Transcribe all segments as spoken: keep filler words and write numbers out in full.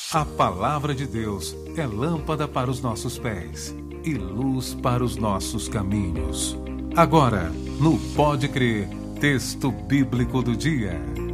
A palavra de Deus é lâmpada para os nossos pés e luz para os nossos caminhos. Agora, no Pode Crer, texto bíblico do dia.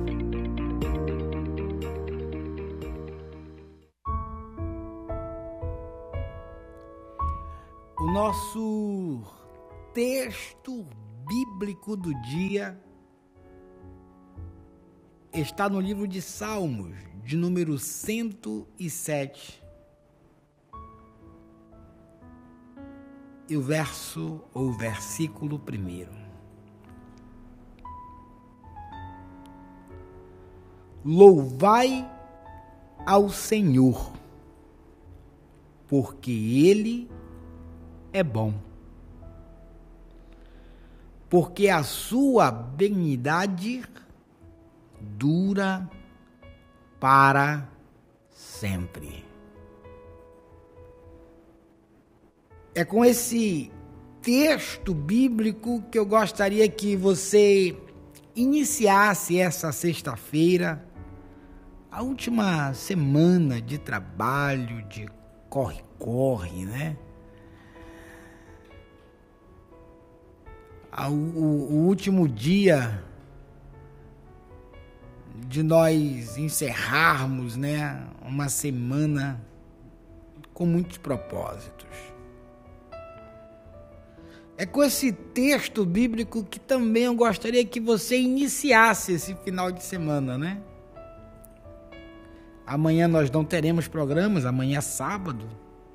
O nosso texto bíblico do dia está no livro de Salmos, de número cento e sete. E o verso ou versículo primeiro. Louvai ao Senhor, porque Ele é bom, porque a sua benignidade dura para sempre. É com esse texto bíblico que eu gostaria que você iniciasse essa sexta-feira, a última semana de trabalho, de corre-corre, né? O, o, o último dia de nós encerrarmos, né, uma semana com muitos propósitos. É com esse texto bíblico que também eu gostaria que você iniciasse esse final de semana, né? Amanhã nós não teremos programas, amanhã é sábado.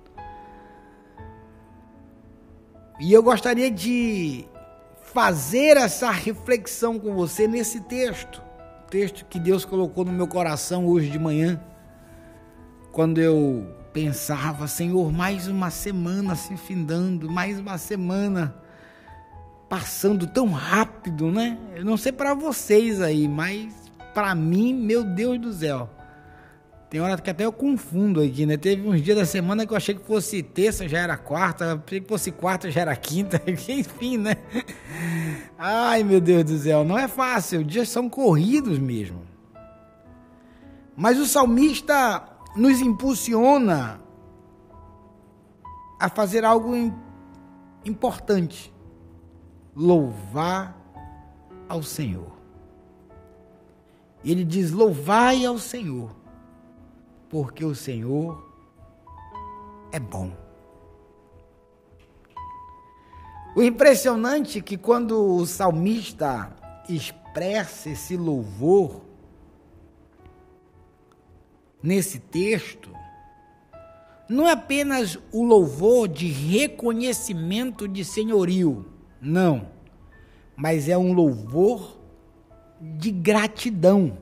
E eu gostaria de fazer essa reflexão com você nesse texto. Texto que Deus colocou no meu coração hoje de manhã, quando eu pensava, Senhor, mais uma semana se findando, mais uma semana passando tão rápido, né? Eu não sei para vocês aí, mas para mim, meu Deus do céu, tem hora que até eu confundo aqui, né? Teve uns dias da semana que eu achei que fosse terça, já era quarta, achei que fosse quarta, já era quinta, enfim, né? Ai, meu Deus do céu, não é fácil, os dias são corridos mesmo. Mas o salmista nos impulsiona a fazer algo importante: louvar ao Senhor. Ele diz: louvai ao Senhor, porque o Senhor é bom. O impressionante é que quando o salmista expressa esse louvor nesse texto, não é apenas o louvor de reconhecimento de senhorio, não, mas é um louvor de gratidão.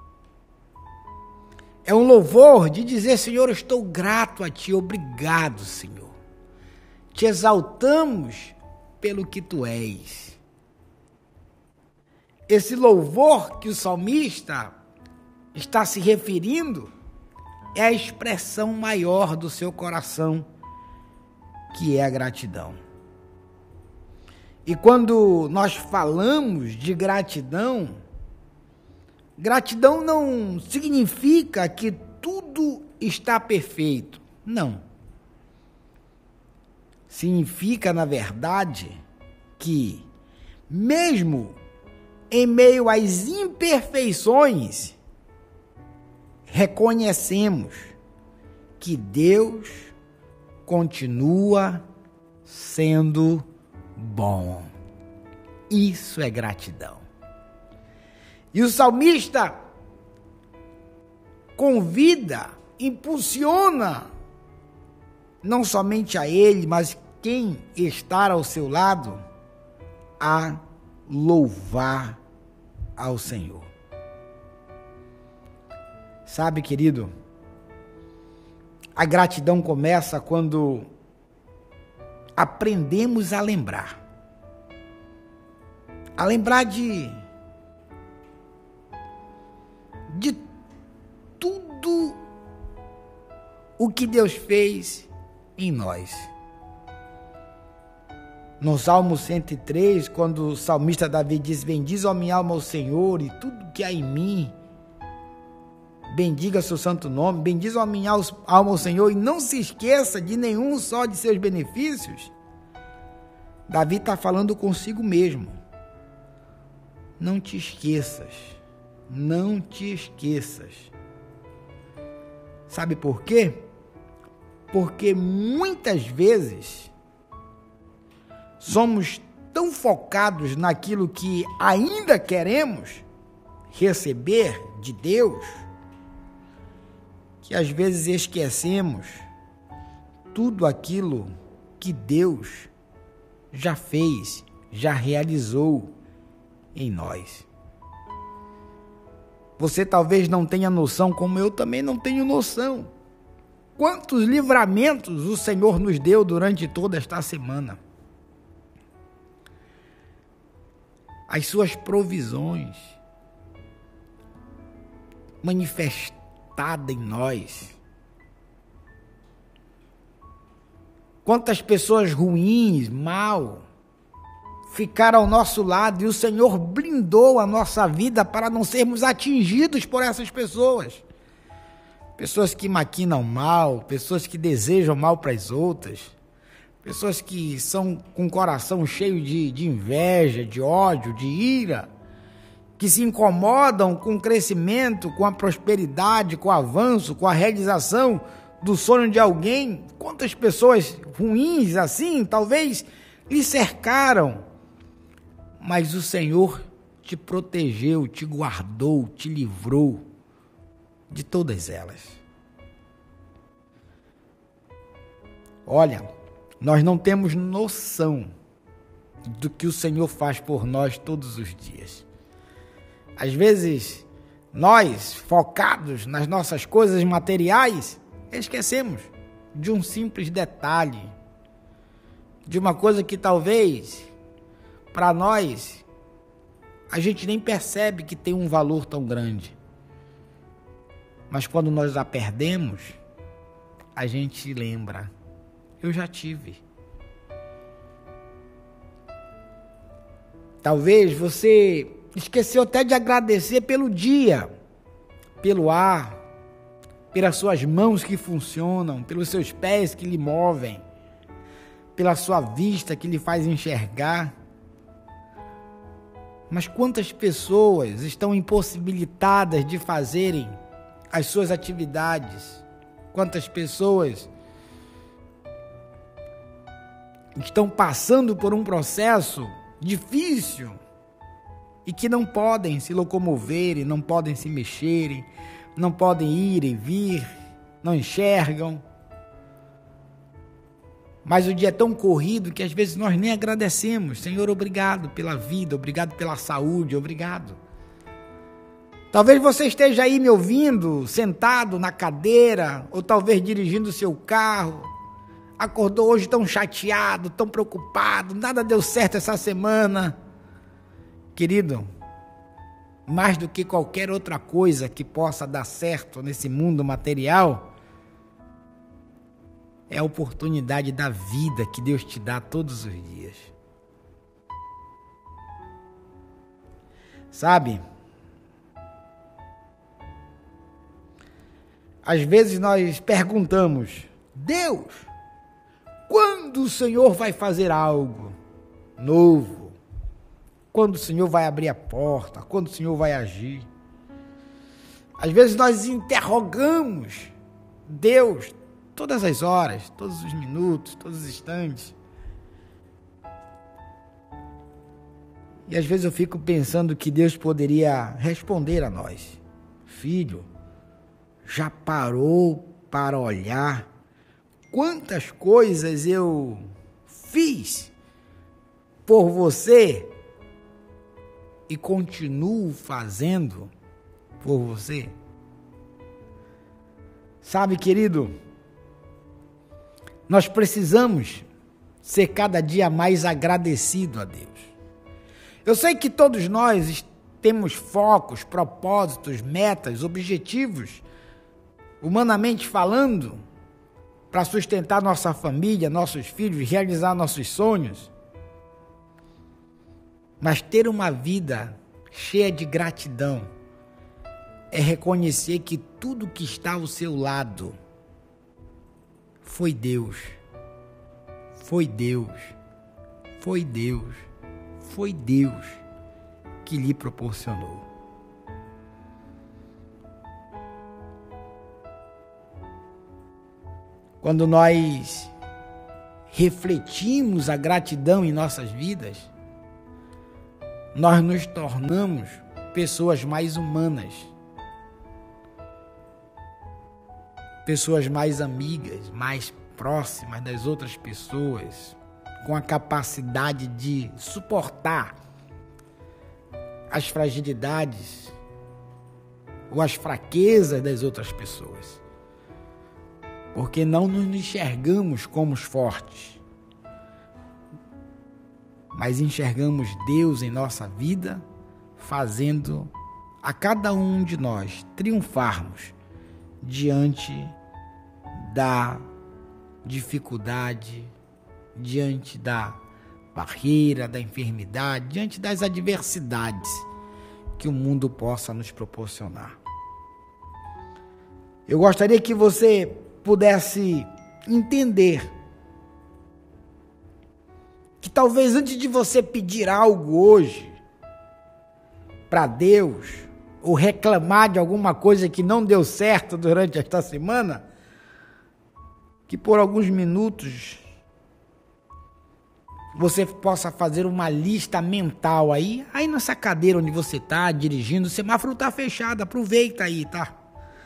É um louvor de dizer, Senhor, eu estou grato a Ti, obrigado, Senhor. Te exaltamos pelo que Tu és. Esse louvor que o salmista está se referindo é a expressão maior do seu coração, que é a gratidão. E quando nós falamos de gratidão, gratidão não significa que tudo está perfeito. Não. Significa, na verdade, que mesmo em meio às imperfeições, reconhecemos que Deus continua sendo bom. Isso é gratidão. E o salmista convida, impulsiona, não somente a ele, mas quem está ao seu lado, a louvar ao Senhor. Sabe, querido, a gratidão começa quando aprendemos a lembrar. A lembrar de de tudo o que Deus fez em nós. No Salmo cento e três, quando o salmista Davi diz: bendiz, ó minha alma, ao Senhor, e tudo que há em mim, bendiga seu santo nome, bendiz a minha alma ao Senhor e não se esqueça de nenhum só de seus benefícios. Davi está falando consigo mesmo. Não te esqueças, não te esqueças. Sabe por quê? Porque muitas vezes somos tão focados naquilo que ainda queremos receber de Deus, que às vezes esquecemos tudo aquilo que Deus já fez, já realizou em nós. Você talvez não tenha noção, como eu também não tenho noção, quantos livramentos o Senhor nos deu durante toda esta semana. As suas provisões manifestadas em nós. Quantas pessoas ruins, mal, ficaram ao nosso lado e o Senhor blindou a nossa vida para não sermos atingidos por essas pessoas. Pessoas que maquinam mal, pessoas que desejam mal para as outras, pessoas que são com o coração cheio de, de inveja, de ódio, de ira, que se incomodam com o crescimento, com a prosperidade, com o avanço, com a realização do sonho de alguém. Quantas pessoas ruins assim, talvez, lhe cercaram, mas o Senhor te protegeu, te guardou, te livrou de todas elas. Olha, nós não temos noção do que o Senhor faz por nós todos os dias. Às vezes, nós, focados nas nossas coisas materiais, esquecemos de um simples detalhe, de uma coisa que talvez, para nós, a gente nem percebe que tem um valor tão grande. Mas quando nós a perdemos, a gente lembra. Eu já tive. Talvez você esqueceu até de agradecer pelo dia, pelo ar, pelas suas mãos que funcionam, pelos seus pés que lhe movem, pela sua vista que lhe faz enxergar. Mas quantas pessoas estão impossibilitadas de fazerem as suas atividades? Quantas pessoas estão passando por um processo difícil e que não podem se locomoverem, não podem se mexerem, não podem ir e vir, não enxergam. Mas o dia é tão corrido que às vezes nós nem agradecemos. Senhor, obrigado pela vida, obrigado pela saúde, obrigado. Talvez você esteja aí me ouvindo, sentado na cadeira, ou talvez dirigindo o seu carro. Acordou hoje tão chateado, tão preocupado, nada deu certo essa semana. Querido, mais do que qualquer outra coisa que possa dar certo nesse mundo material, é a oportunidade da vida que Deus te dá todos os dias. Sabe? Às vezes nós perguntamos: Deus, quando o Senhor vai fazer algo novo? Quando o Senhor vai abrir a porta? Quando o Senhor vai agir? Às vezes nós interrogamos Deus todas as horas, todos os minutos, todos os instantes. E às vezes eu fico pensando que Deus poderia responder a nós: filho, já parou para olhar quantas coisas eu fiz por você e continuo fazendo por você? Sabe, querido, nós precisamos ser cada dia mais agradecido a Deus. Eu sei que todos nós temos focos, propósitos, metas, objetivos, humanamente falando, para sustentar nossa família, nossos filhos, realizar nossos sonhos. Mas ter uma vida cheia de gratidão é reconhecer que tudo que está ao seu lado foi Deus, foi Deus, foi Deus, foi Deus que lhe proporcionou. Quando nós refletimos a gratidão em nossas vidas, nós nos tornamos pessoas mais humanas, pessoas mais amigas, mais próximas das outras pessoas, com a capacidade de suportar as fragilidades ou as fraquezas das outras pessoas. Porque não nos enxergamos como os fortes, mas enxergamos Deus em nossa vida, fazendo a cada um de nós triunfarmos diante da dificuldade, diante da barreira, da enfermidade, diante das adversidades que o mundo possa nos proporcionar. Eu gostaria que você pudesse entender que talvez antes de você pedir algo hoje para Deus, ou reclamar de alguma coisa que não deu certo durante esta semana, que por alguns minutos você possa fazer uma lista mental aí, aí nessa cadeira onde você está dirigindo, o semáforo está fechado, aproveita aí, tá?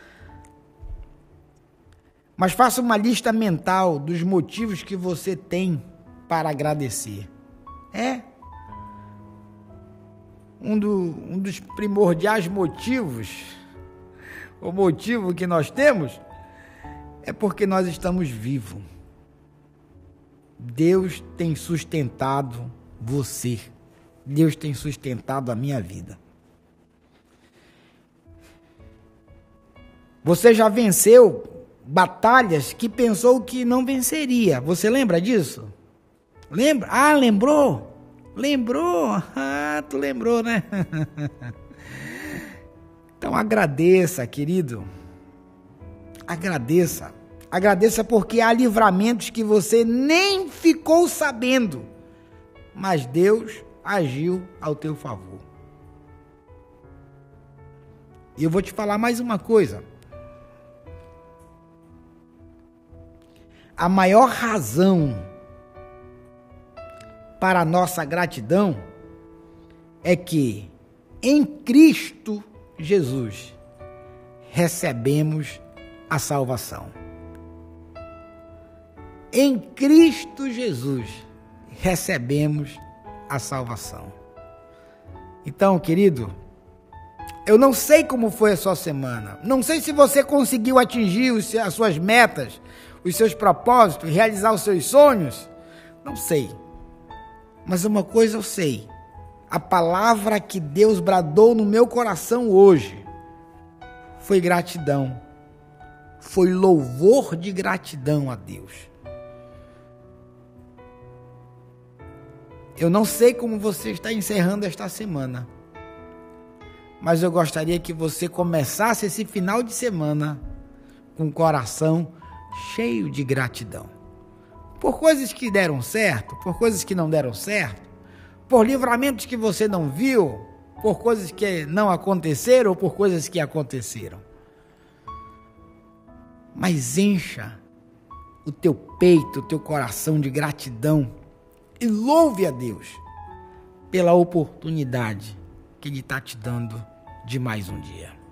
Mas faça uma lista mental dos motivos que você tem para agradecer. É. Um, do, um dos primordiais motivos, o motivo que nós temos, é porque nós estamos vivos. Deus tem sustentado você. Deus tem sustentado a minha vida. Você já venceu batalhas que pensou que não venceria. Você lembra disso? Lembra? Ah, lembrou? Lembrou? Ah, tu lembrou, né? Então agradeça, querido. Agradeça. Agradeça porque há livramentos que você nem ficou sabendo, mas Deus agiu ao teu favor. E eu vou te falar mais uma coisa. A maior razão para a nossa gratidão é que em Cristo Jesus recebemos a salvação. Em Cristo Jesus recebemos a salvação. Então, querido, eu não sei como foi a sua semana, não sei se você conseguiu atingir os, as suas metas, os seus propósitos, realizar os seus sonhos, não sei. Mas uma coisa eu sei, a palavra que Deus bradou no meu coração hoje foi gratidão, foi louvor de gratidão a Deus. Eu não sei como você está encerrando esta semana, mas eu gostaria que você começasse esse final de semana com o coração cheio de gratidão. Por coisas que deram certo, por coisas que não deram certo, por livramentos que você não viu, por coisas que não aconteceram ou por coisas que aconteceram. Mas encha o teu peito, o teu coração de gratidão e louve a Deus pela oportunidade que Ele está te dando de mais um dia.